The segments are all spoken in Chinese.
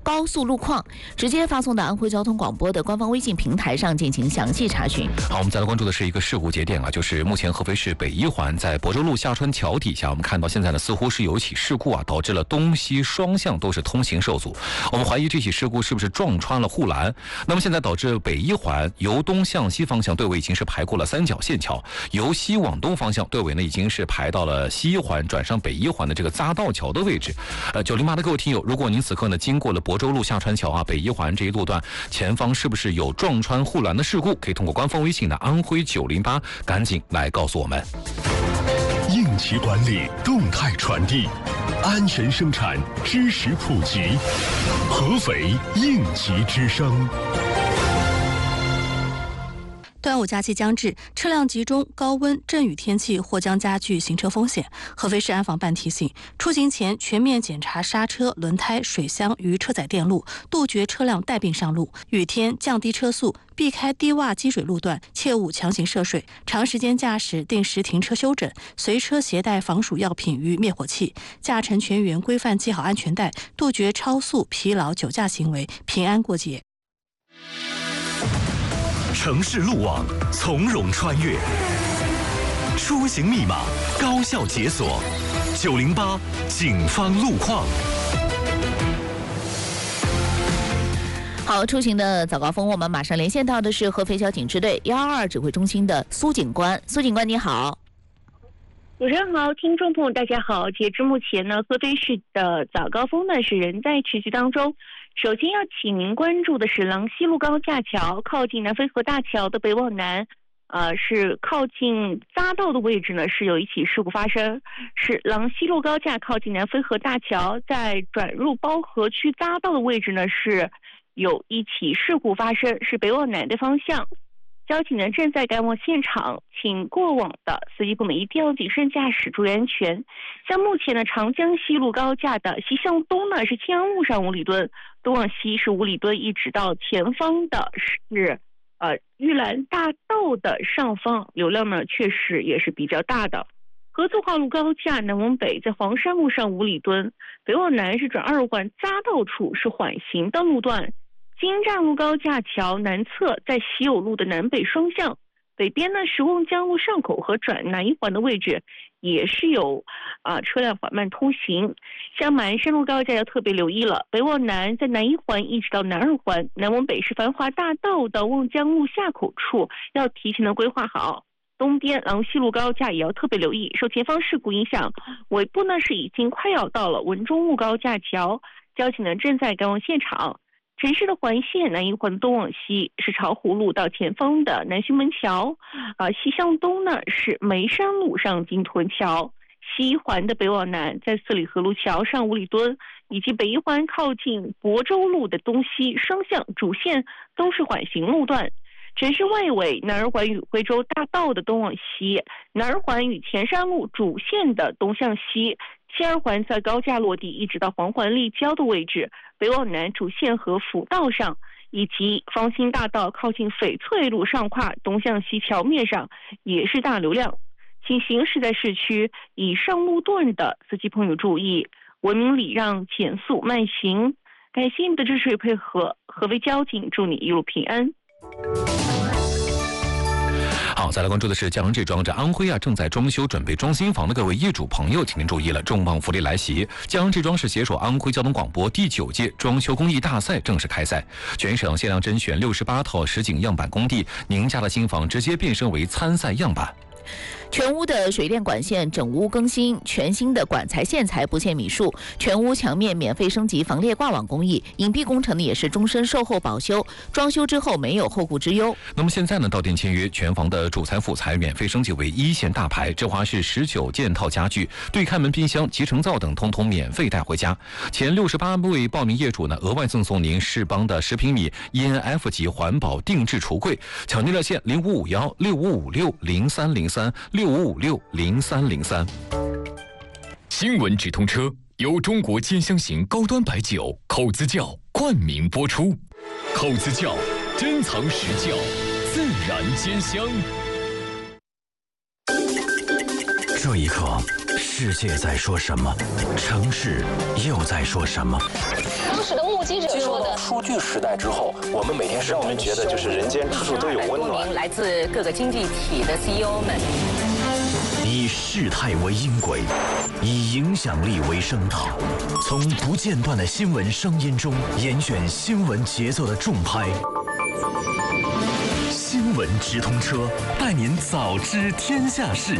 高速路况，直接发送到安徽交通广播的官方微信平台上进行详细查询。 好，我们再来关注的是一个事故节点啊，就是目前合肥市北一环在亳州路下穿桥底下，我们看到现在呢似乎是有一起事故啊，导致了东西双向都是通行受阻。我们怀疑这起事故是不是撞穿了护栏？那么现在导致北一环由东向西方向队尾已经是排过了三角线桥，由西往东方向队尾呢已经是排到了西一环转上北一环的这个匝道桥的位置。908的各位听友，如果您此刻呢经过了亳州路下穿桥啊，北一环这一路段前方是不是有撞穿护栏的事故？可以通过官方微信的安徽908赶紧来告诉我们。 应急管理，动态传递，安全生产，知识普及。合肥应急之声。 端午假期将至，车辆集中、高温、阵雨天气或将加剧行车风险。合肥市安防办提醒，出行前全面检查刹车、轮胎、水箱与车载电路，杜绝车辆带病上路。雨天降低车速，避开低洼积水路段，切勿强行涉水。长时间驾驶定时停车休整，随车携带防暑药品与灭火器。驾乘全员规范系好安全带，杜绝超速、疲劳、酒驾行为，平安过节。 城市路网从容穿越，出行密码高效解锁。908警方路况。 好，出行的早高峰，我们马上连线到的是合肥交警支队122指挥中心的苏警官。苏警官你好。 主持人好，听众朋友大家好。截至目前呢，合肥市的早高峰呢是仍在持续当中。首先要请您关注的是郎西路高架桥靠近南淝河大桥的北往南，是靠近匝道的位置呢是有一起事故发生，是郎西路高架靠近南淝河大桥，在转入包河区匝道的位置呢是有一起事故发生，是北往南的方向。交警呢正在赶往现场，请过往的司机朋友们一定要谨慎驾驶，注意安全。像目前呢，长江西路高架的西向东呢是迁安路上5里墩，东往西是5里墩，一直到前方的是玉兰大道的上方，流量呢确实也是比较大的。合作化路高架南往北在黄山路上5里墩，北往南是转2环匝道处是缓行的路段。金站路高架桥南侧在喜友路的南北双向，北边呢是瓮江路上口和转南一环的位置，也是有车辆缓慢通行。像马鞍山路高架要特别留意了，北往南在南一环一直到南2环，南往北是繁华大道的瓮江路下口处，要提前的规划好。东边郎西路高架也要特别留意，受前方事故影响，尾部呢是已经快要到了文中路高架桥，交警呢正在赶往现场。城市的环线南一环东往西是巢湖路到前方的南浔门桥，西向东呢是眉山路上金屯桥，西一环的北往南在四里河路桥上5里墩，以及北一环靠近亳州路的东西双向主线都是缓行路段。城市外围南二环与徽州大道的东往西，南二环与前山路主线的东向西，西二环在高架落地一直到黄环立交的位置，北往南主线和辅道上，以及方兴大道靠近翡翠路上跨东向西桥面上也是大流量。请行驶在市区以上路段的司机朋友注意，文明礼让，减速慢行。感谢你们的支持与配合，合肥交警祝你一路平安。 好，再来关注的是江这庄，这安徽正在装修准备装新房的各位业主朋友，请您注意了，重磅福利来袭！江这庄是携手安徽交通广播第9届装修工艺大赛正式开赛，全省限量甄选68套实景样板工地，您家的新房直接变身为参赛样板。 全屋的水电管线整屋更新，全新的管材线材不限米数，全屋墙面免费升级防裂挂网工艺，隐蔽工程呢也是终身售后保修，装修之后没有后顾之忧。 那么现在呢，到店签约，全房的主材副材免费升级为1线大牌，芝华士19件套家具、对开门冰箱、集成灶等通通免费带回家。前68位报名业主呢，额外赠送您世邦的10平米 ENF 级环保定制橱柜。抢订热线05516556030365560303。 新闻直通车由中国兼香型高端白酒口子窖冠名播出，口子窖珍藏实窖，自然兼香。 这一刻，世界在说什么？城市又在说什么？ 当时的目记者说的。 数据时代之后，我们每天让我们觉得就是人间处处都有温暖。 来自各个经济体的 CEO 们， 以事态为音轨，以影响力为声道，从不间断的新闻声音中严选新闻节奏的重拍。新闻直通车，带您早知天下事。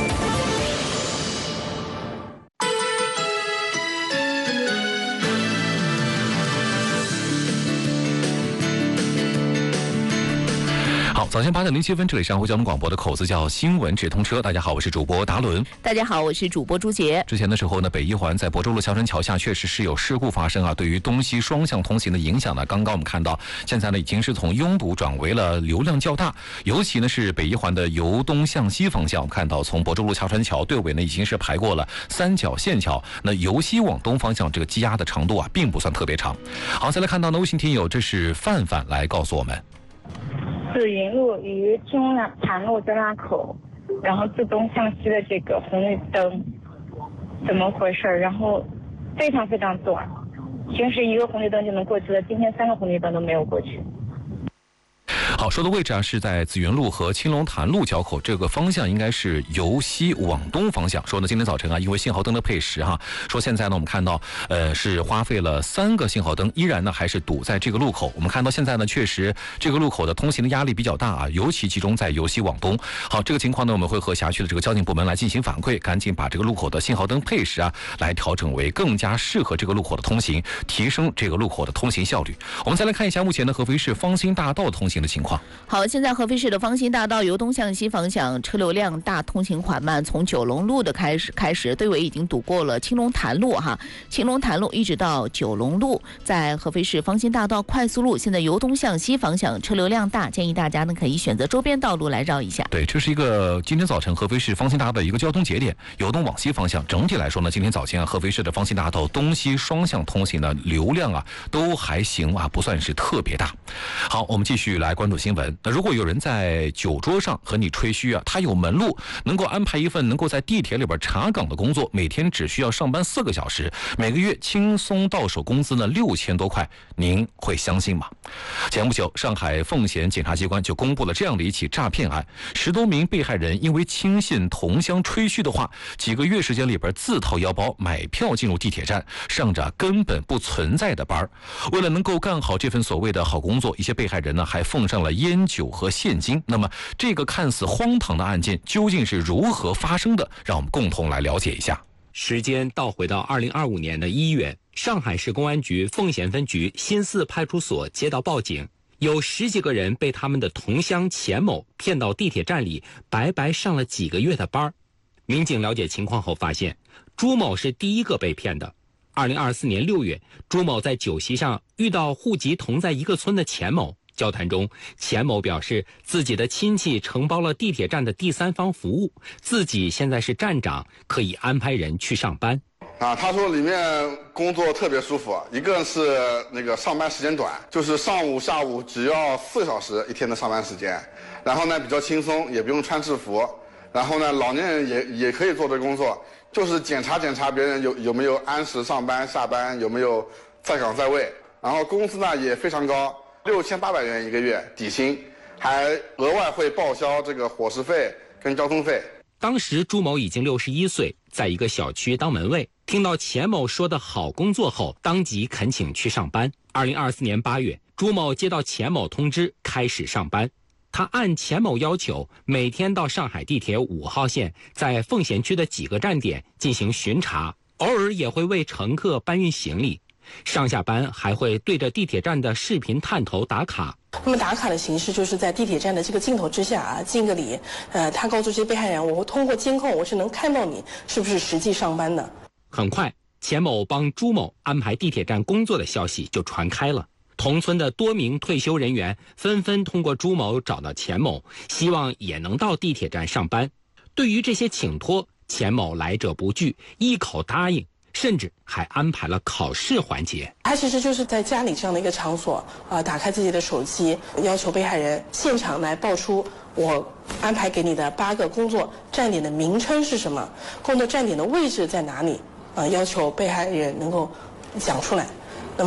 好，早上8点07分，这里是上湖交通广播的口子叫新闻直通车。大家好，我是主播达伦。 大家好，我是主播朱杰。 之前的时候呢，北一环在亳州路下川桥下确实是有事故发生啊，对于东西双向通行的影响呢，刚刚我们看到，现在呢已经是从拥堵转为了流量较大，尤其呢是北一环的由东向西方向，我们看到从亳州路下川桥队尾呢已经是排过了三角线桥，那由西往东方向这个积压的长度啊，并不算特别长。好，再来看到呢，微信听友这是范范来告诉我们。 紫云路与青龙潭路交叉口，然后自东向西的这个红绿灯怎么回事？然后非常非常短，平时一个红绿灯就能过去了，今天3个红绿灯都没有过去。 好，说的位置啊是在紫云路和青龙潭路交口，这个方向应该是由西往东方向。说呢，今天早晨啊，因为信号灯的配时哈，说现在呢我们看到是花费了3个信号灯，依然呢还是堵在这个路口。我们看到现在呢，确实这个路口的通行的压力比较大啊，尤其集中在由西往东。好，这个情况呢，我们会和辖区的这个交警部门来进行反馈，赶紧把这个路口的信号灯配时啊来调整为更加适合这个路口的通行，提升这个路口的通行效率。我们再来看一下目前的合肥市芳兴大道通行的情况。 好，现在合肥市的芳兴大道由东向西方向车流量大，通行缓慢，从九龙路的开始，队尾已经堵过了青龙潭路哈，青龙潭路一直到九龙路，在合肥市芳兴大道快速路，现在由东向西方向车流量大，建议大家呢可以选择周边道路来绕一下。 对，这是一个今天早晨合肥市芳兴大道的一个交通节点，由东往西方向。整体来说呢，今天早前啊，合肥市的芳兴大道东西双向通行的流量啊都还行啊，不算是特别大。好，我们继续来关注新闻。那如果有人在酒桌上和你吹嘘啊，他有门路，能够安排一份能够在地铁里边查岗的工作，每天只需要上班4个小时，每个月轻松到手工资呢6000多块，您会相信吗？前不久，上海奉贤检察机关就公布了这样的一起诈骗案，10多名被害人因为轻信同乡吹嘘的话，几个月时间里边自掏腰包买票进入地铁站，上着根本不存在的班。为了能够干好这份所谓的好工作，一些被害人呢还奉上了烟酒和现金。那么这个看似荒唐的案件究竟是如何发生的？让我们共同来了解一下。 时间倒回到2025年的1月，上海市公安局奉贤分局新4派出所接到报警，有10几个人被他们的同乡钱某骗到地铁站里，白白上了几个月的班。民警了解情况后发现，朱某是第一个被骗的。2024年6月，朱某在酒席上遇到户籍同在一个村的钱某。交谈中，钱某表示自己的亲戚承包了地铁站的第三方服务，自己现在是站长，可以安排人去上班。 他说里面工作特别舒服，一个是那个上班时间短，就是上午下午只要4小时一天的上班时间，然后呢比较轻松，也不用穿制服，然后呢老年人也可以做这工作，就是检查别人有没有按时上班下班，有没有在岗在位，然后工资呢也非常高，6800元一个月底薪，还额外会报销这个伙食费跟交通费。 当时朱某已经61岁，在一个小区当门卫，听到钱某说的好工作后，当即恳请去上班。2024年8月，朱某接到钱某通知，开始上班。他按钱某要求，每天到上海地铁5号线，在奉贤区的几个站点进行巡查，偶尔也会为乘客搬运行李。上下班还会对着地铁站的视频探头打卡。 那么打卡的形式就是在地铁站的这个镜头之下敬个礼。他告诉这些被害人，我会通过监控，我是能看到你是不是实际上班的。 很快，钱某帮朱某安排地铁站工作的消息就传开了。同村的多名退休人员纷纷通过朱某找到钱某，希望也能到地铁站上班。对于这些请托，钱某来者不拒，一口答应。甚至还安排了考试环节。 他其实就是在家里这样的一个场所打开自己的手机，要求被害人现场来报出我安排给你的8个工作站点的名称是什么，工作站点的位置在哪里要求被害人能够讲出来。那么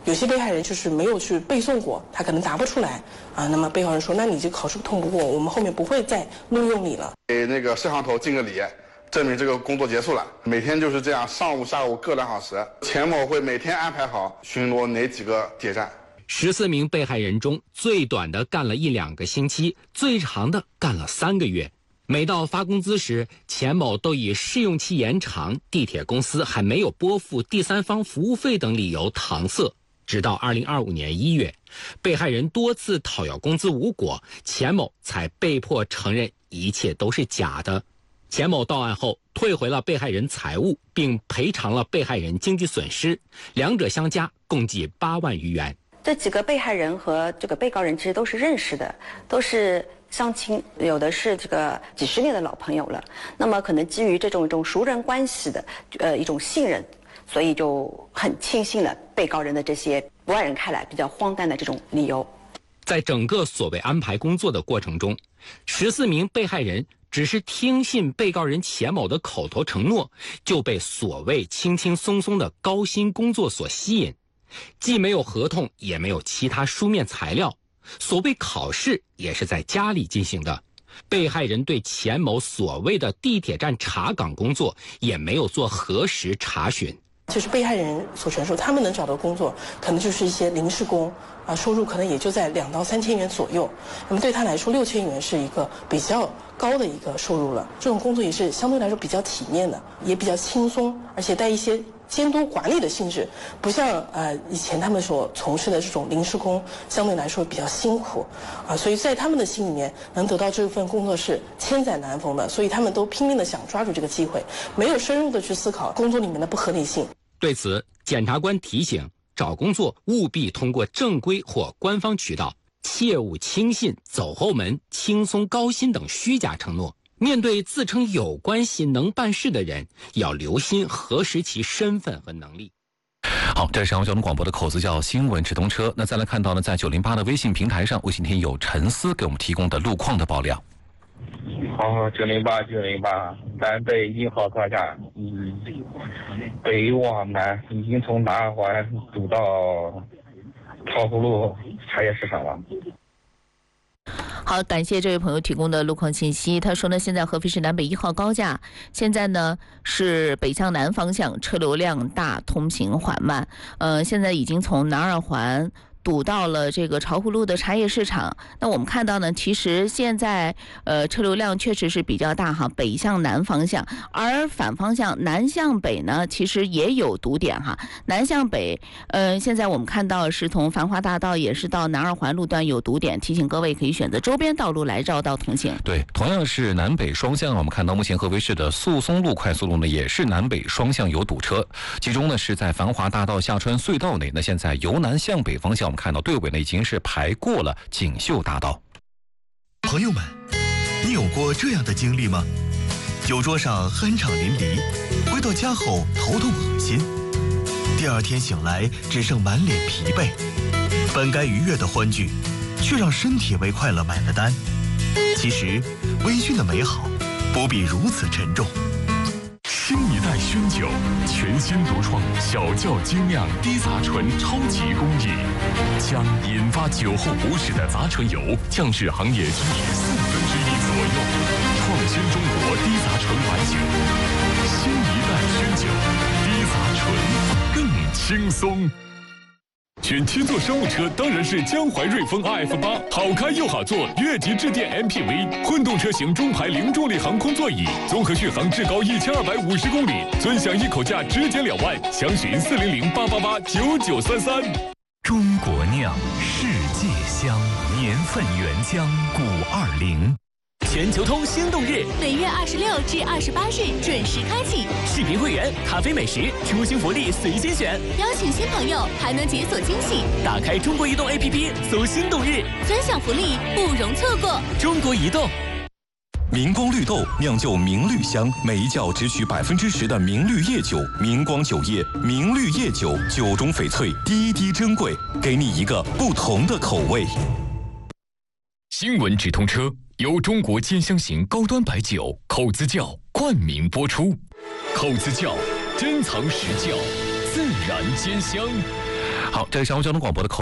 有些被害人就是没有去背诵过，他可能答不出来啊。那么被告人说，那你这考试通不过，我们后面不会再录用你了。 给那个摄像头敬个礼，证明这个工作结束了。每天就是这样，上午下午各2小时，钱某会每天安排好巡逻哪几个铁站。 14名被害人中，最短的干了1-2个星期，最长的干了3个月。每到发工资时，钱某都以试用期延长、地铁公司还没有拨付第三方服务费等理由搪塞。直到2025年1月，被害人多次讨要工资无果，钱某才被迫承认一切都是假的。钱某到案后退回了被害人财物，并赔偿了被害人经济损失，两者相加共计8万余元。 这几个被害人和这个被告人其实都是认识的，都是相亲，有的是这个几十年的老朋友了。那么可能基于这种熟人关系的一种信任，所以就很轻信了被告人的这些外人看来比较荒诞的这种理由。 在整个所谓安排工作的过程中，14名被害人只是听信被告人钱某的口头承诺，就被所谓轻轻松松的高薪工作所吸引，既没有合同，也没有其他书面材料，所谓考试也是在家里进行的。被害人对钱某所谓的地铁站查岗工作也没有做核实查询。 就是被害人所陈述，他们能找到工作，可能就是一些临时工啊，收入可能也就在2到3千元左右。那么对他来说，6千元是一个比较高的一个收入了。这种工作也是相对来说比较体面的，也比较轻松，而且带一些监督管理的性质，不像以前他们所从事的这种临时工，相对来说比较辛苦啊。所以在他们的心里面，能得到这份工作是千载难逢的，所以他们都拼命的想抓住这个机会，没有深入的去思考工作里面的不合理性。 对此，检察官提醒，找工作务必通过正规或官方渠道，切勿轻信走后门、轻松高薪等虚假承诺。面对自称有关系能办事的人，要留心核实其身份和能力。 好，这是上海交通广播的口子叫新闻直通车。那再来看到呢，在908的微信平台上，微信听友陈思给我们提供的路况的爆料。 好，908，南北1号高架，北往南已经从南二环堵到桃湖路茶叶市场了。 好，感谢这位朋友提供的路况信息。他说呢，现在合肥市南北1号高架，现在呢是北向南方向车流量大，通行缓慢。现在已经从南二环堵到了这个巢湖路的茶叶市场。那我们看到呢，其实现在车流量确实是比较大哈，北向南方向，而反方向南向北呢，其实也有堵点哈。南向北，现在我们看到是从繁华大道也是到南二环路段有堵点，提醒各位可以选择周边道路来绕道通行。 对，同样是南北双向，我们看到目前合肥市的速松路快速路呢，也是南北双向有堵车，其中呢是在繁华大道下穿隧道内，那现在由南向北方向，我们看到队尾呢已经是排过了锦绣大道。 朋友们，你有过这样的经历吗？酒桌上酣畅淋漓，回到家后头痛恶心，第二天醒来只剩满脸疲惫，本该愉悦的欢聚，却让身体为快乐买了单。其实微醺的美好不必如此沉重。 新一代熏酒，全新独创小窖精酿低杂醇超级工艺，将引发酒后不适的杂醇油降至行业居1/4左右，创新中国低杂醇白酒。新一代熏酒，低杂醇更轻松。选七座商务车当然是江淮瑞风 RF8， 好开又好坐，越级致电 MPV， 混动车型中排零重力航空座椅，综合续航至高1250公里，尊享一口价直减2万，详询400-888-9933。 中国酿，世界香，年份原浆520。 全球通心动日， 本月26至28日准时开启。 视频会员、咖啡美食、出行福利随心选， 邀请新朋友还能解锁惊喜。 打开中国移动 APP 搜心动日， 分享福利不容错过。 中国移动。 明光绿豆酿就明绿香，每一窖只取10%的明绿叶酒，明光酒业明绿叶酒，酒中翡翠，滴滴珍贵，给你一个不同的口味。 新闻直通车由中国尖香型高端白酒口子窖冠名播出，口子窖珍藏实窖，自然兼香。 好，这是祥和交通广播的口。